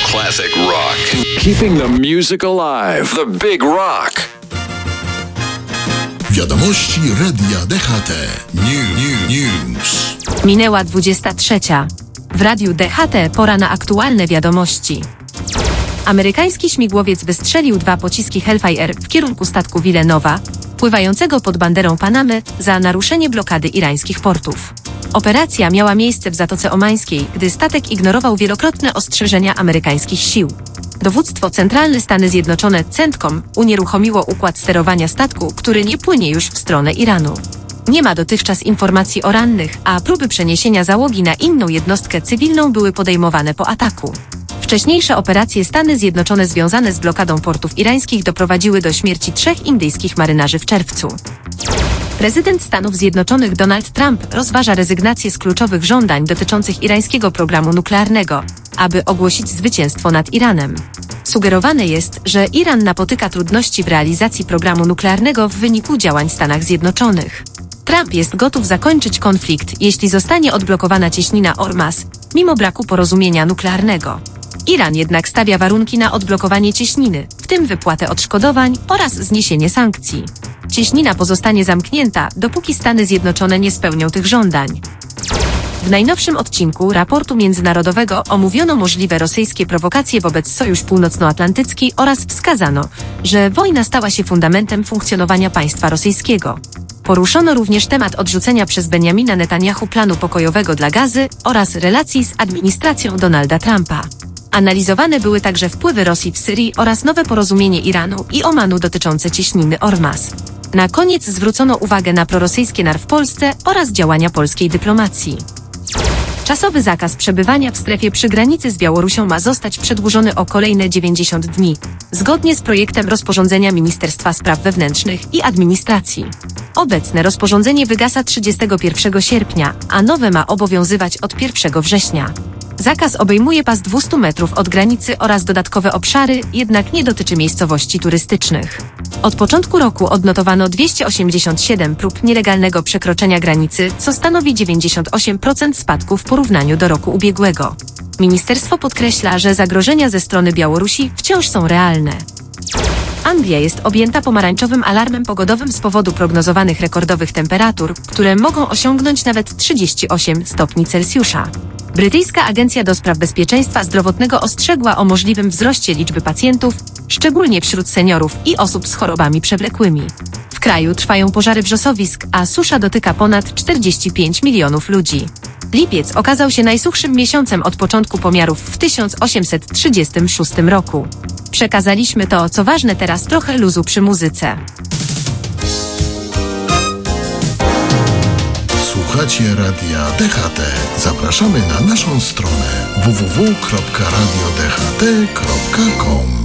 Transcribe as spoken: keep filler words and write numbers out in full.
classic rock. Keeping the music alive. The Big Rock. Wiadomości Radia D H T. New, new, news. Minęła dwudziesta trzecia. W Radiu D H T pora na aktualne wiadomości. Amerykański śmigłowiec wystrzelił dwa pociski Hellfire w kierunku statku Villanova, pływającego pod banderą Panamy, za naruszenie blokady irańskich portów. Operacja miała miejsce w Zatoce Omańskiej, gdy statek ignorował wielokrotne ostrzeżenia amerykańskich sił. Dowództwo Centralne Stany Zjednoczone CENTCOM unieruchomiło układ sterowania statku, który nie płynie już w stronę Iranu. Nie ma dotychczas informacji o rannych, a próby przeniesienia załogi na inną jednostkę cywilną były podejmowane po ataku. Wcześniejsze operacje Stany Zjednoczone związane z blokadą portów irańskich doprowadziły do śmierci trzech indyjskich marynarzy w czerwcu. Prezydent Stanów Zjednoczonych Donald Trump rozważa rezygnację z kluczowych żądań dotyczących irańskiego programu nuklearnego, aby ogłosić zwycięstwo nad Iranem. Sugerowane jest, że Iran napotyka trudności w realizacji programu nuklearnego w wyniku działań Stanów Zjednoczonych. Trump jest gotów zakończyć konflikt, jeśli zostanie odblokowana cieśnina Ormas, mimo braku porozumienia nuklearnego. Iran jednak stawia warunki na odblokowanie cieśniny, w tym wypłatę odszkodowań oraz zniesienie sankcji. Cieśnina pozostanie zamknięta, dopóki Stany Zjednoczone nie spełnią tych żądań. W najnowszym odcinku raportu międzynarodowego omówiono możliwe rosyjskie prowokacje wobec Sojuszu Północnoatlantycki oraz wskazano, że wojna stała się fundamentem funkcjonowania państwa rosyjskiego. Poruszono również temat odrzucenia przez Benjamina Netanyahu planu pokojowego dla Gazy oraz relacji z administracją Donalda Trumpa. Analizowane były także wpływy Rosji w Syrii oraz nowe porozumienie Iranu i Omanu dotyczące cieśniny Ormas. Na koniec zwrócono uwagę na prorosyjskie nar w Polsce oraz działania polskiej dyplomacji. Czasowy zakaz przebywania w strefie przy granicy z Białorusią ma zostać przedłużony o kolejne dziewięćdziesiąt dni, zgodnie z projektem rozporządzenia Ministerstwa Spraw Wewnętrznych i Administracji. Obecne rozporządzenie wygasa trzydziestego pierwszego sierpnia, a nowe ma obowiązywać od pierwszego września. Zakaz obejmuje pas dwieście metrów od granicy oraz dodatkowe obszary, jednak nie dotyczy miejscowości turystycznych. Od początku roku odnotowano dwieście osiemdziesiąt siedem prób nielegalnego przekroczenia granicy, co stanowi dziewięćdziesiąt osiem procent spadku w porównaniu do roku ubiegłego. Ministerstwo podkreśla, że zagrożenia ze strony Białorusi wciąż są realne. Anglia jest objęta pomarańczowym alarmem pogodowym z powodu prognozowanych rekordowych temperatur, które mogą osiągnąć nawet trzydzieści osiem stopni Celsjusza. Brytyjska Agencja do Spraw Bezpieczeństwa Zdrowotnego ostrzegła o możliwym wzroście liczby pacjentów, szczególnie wśród seniorów i osób z chorobami przewlekłymi. W kraju trwają pożary wrzosowisk, a susza dotyka ponad czterdzieści pięć milionów ludzi. Lipiec okazał się najsuchszym miesiącem od początku pomiarów w tysiąc osiemset trzydziestym szóstym roku. Przekazaliśmy to, co ważne, teraz trochę luzu przy muzyce. Słuchacie Radia D H T. Zapraszamy na naszą stronę w w w kropka radio d h t kropka com.